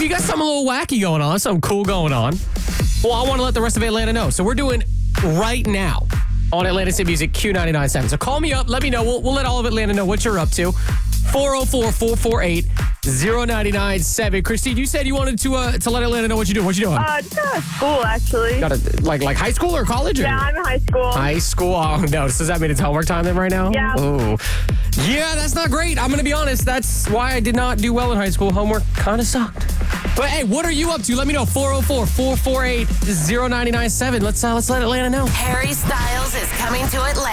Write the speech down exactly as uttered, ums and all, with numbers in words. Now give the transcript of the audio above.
you got something a little wacky going on, something cool going on. Well, I want to let the rest of Atlanta know. So we're doing right now on Atlanta City Music Q ninety-nine point seven. So call me up. Let me know. We'll, we'll let all of Atlanta know what you're up to. four oh four, four four eight, oh nine nine seven. Christine, you said you wanted to uh, to let Atlanta know what you're doing. What you doing? Uh, just out of school, actually. Got a, like like high school or college? Or? Yeah, I'm in high school. High school? Oh, no. Does that mean it's homework time then right now? Yeah. Oh. Yeah, that's not great. I'm going to be honest. That's why I did not do well in high school. Homework kind of sucked. But hey, what are you up to? Let me know. four oh four, four four eight, oh nine nine seven. Let's, uh, let's let Atlanta know. Harry Styles is coming to Atlanta.